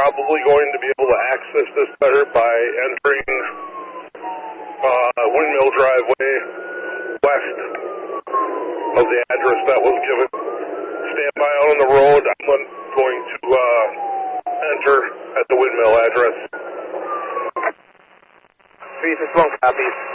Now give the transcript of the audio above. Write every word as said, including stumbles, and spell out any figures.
probably going to be able to access this better by entering uh, Windmill Driveway west of the address that was given. Stand by out on the road. I'm going to uh, enter at the Windmill address. three six one copies.